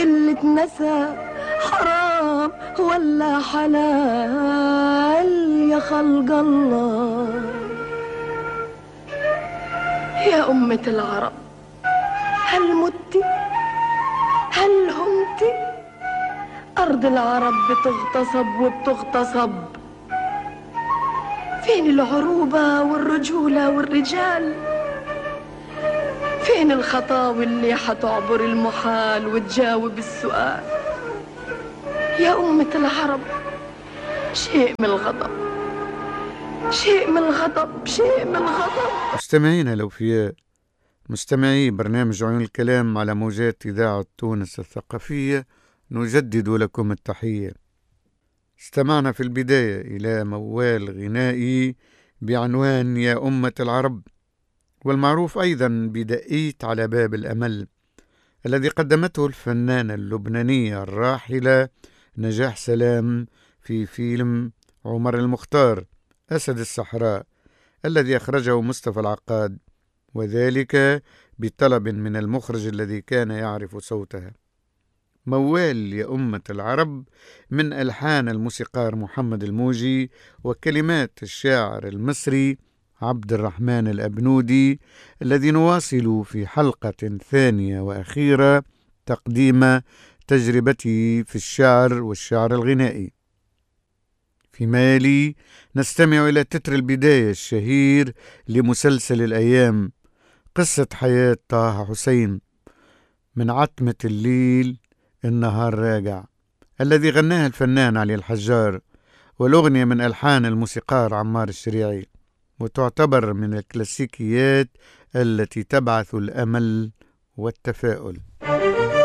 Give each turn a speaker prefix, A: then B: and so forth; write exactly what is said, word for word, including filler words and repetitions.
A: اللي اتنسى حرام ولا حلال يا خلق الله. يا أمة العرب هل متي هل همتي؟ أرض العرب بتغتصب وبتغتصب. فين العروبة والرجولة والرجال؟ فين الخطاوي اللي حتعبر المحال وتجاوب السؤال؟ يا أمة العرب شيء من الغضب، شيء من الغضب، شيء من الغضب.
B: مستمعينا الأوفياء، مستمعي برنامج عيون الكلام على موجات إذاعة تونس الثقافية، نجدد لكم التحية. استمعنا في البداية إلى موال غنائي بعنوان يا أمة العرب، والمعروف أيضا بدقيت على باب الأمل، الذي قدمته الفنانة اللبنانية الراحلة نجاح سلام في فيلم عمر المختار أسد الصحراء الذي أخرجه مصطفى العقاد، وذلك بطلب من المخرج الذي كان يعرف صوتها. موال يا أمة العرب من ألحان الموسيقار محمد الموجي وكلمات الشاعر المصري عبد الرحمن الأبنودي، الذي نواصل في حلقة ثانية وأخيرة تقديم تجربته في الشعر والشعر الغنائي. فيما يلي نستمع إلى تتر البداية الشهير لمسلسل الأيام، قصة حياة طه حسين، من عتمة الليل النهار راجع، الذي غناها الفنان علي الحجار، والأغنية من ألحان الموسيقار عمار الشريعي، وتعتبر من الكلاسيكيات التي تبعث الأمل والتفاؤل.